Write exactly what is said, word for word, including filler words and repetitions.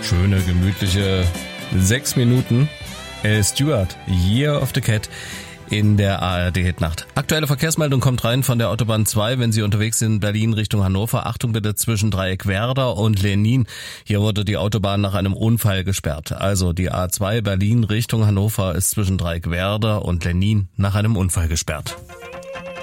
Schöne, gemütliche sechs Minuten. Al Stewart, Year of the Cat in der A R D-Hitnacht. Aktuelle Verkehrsmeldung kommt rein von der Autobahn zwei, wenn Sie unterwegs sind, Berlin Richtung Hannover. Achtung bitte zwischen Dreieck Werder und Lenin. Hier wurde die Autobahn nach einem Unfall gesperrt. Also die A zwei Berlin Richtung Hannover ist zwischen Dreieck Werder und Lenin nach einem Unfall gesperrt.